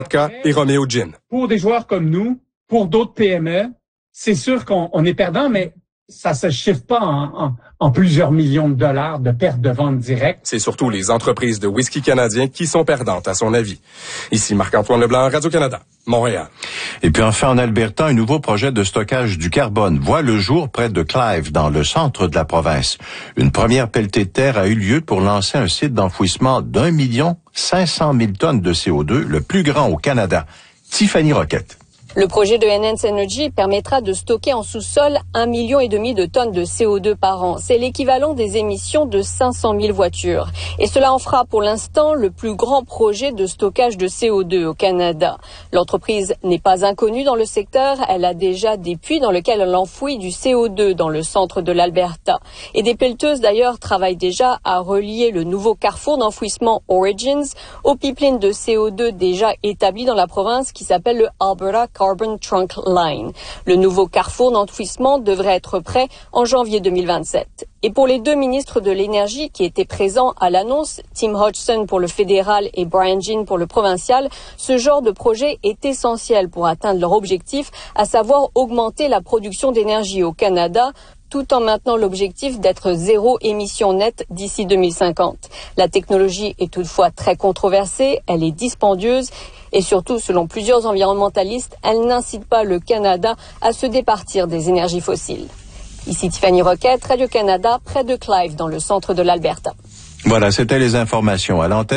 et Romeo Gin. Pour des joueurs comme nous, pour d'autres PME, c'est sûr qu'on est perdant, mais ça se chiffre pas en plusieurs millions de dollars de pertes de vente directe. C'est surtout les entreprises de whisky canadien qui sont perdantes, à son avis. Ici Marc-Antoine Leblanc, Radio-Canada, Montréal. Et puis enfin, en Alberta, un nouveau projet de stockage du carbone voit le jour près de Clive, dans le centre de la province. Une première pelletée de terre a eu lieu pour lancer un site d'enfouissement d'1 500 000 tonnes de CO2, le plus grand au Canada. Tiffany Roquette. Le projet de Enhance Energy permettra de stocker en sous-sol 1,5 million de tonnes de CO2 par an. C'est l'équivalent des émissions de 500 000 voitures. Et cela en fera pour l'instant le plus grand projet de stockage de CO2 au Canada. L'entreprise n'est pas inconnue dans le secteur. Elle a déjà des puits dans lesquels elle enfouit du CO2 dans le centre de l'Alberta. Et des pelleteuses d'ailleurs travaillent déjà à relier le nouveau carrefour d'enfouissement Origins au pipeline de CO2 déjà établi dans la province qui s'appelle le Alberta Carbon Trunk Line. Le nouveau carrefour d'enfouissement devrait être prêt en janvier 2027. Et pour les deux ministres de l'Énergie qui étaient présents à l'annonce, Tim Hodgson pour le fédéral et Brian Jean pour le provincial, ce genre de projet est essentiel pour atteindre leur objectif, à savoir augmenter la production d'énergie au Canada, tout en maintenant l'objectif d'être zéro émission nette d'ici 2050. La technologie est toutefois très controversée, elle est dispendieuse et surtout, selon plusieurs environnementalistes, elle n'incite pas le Canada à se départir des énergies fossiles. Ici Tiffany Roquette, Radio-Canada, près de Clive, dans le centre de l'Alberta. Voilà, c'était les informations à l'antenne.